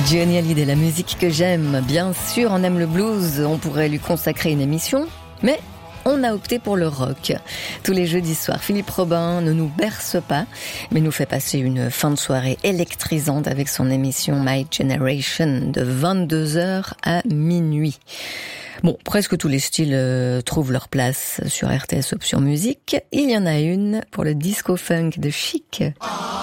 Johnny Hallyday, la musique que j'aime. Bien sûr, on aime le blues, on pourrait lui consacrer une émission, mais on a opté pour le rock. Tous les jeudis soirs, Philippe Robin ne nous berce pas, mais nous fait passer une fin de soirée électrisante avec son émission My Generation de 22h à minuit. Bon, presque tous les styles trouvent leur place sur RTS Option Musique. Il y en a une pour le disco funk de Chic.